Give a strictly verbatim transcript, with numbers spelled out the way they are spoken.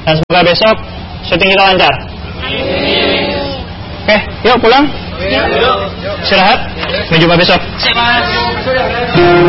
Dan semoga besok syuting kita lancar. Oke, yuk pulang. Istirahat. Sampai jumpa besok.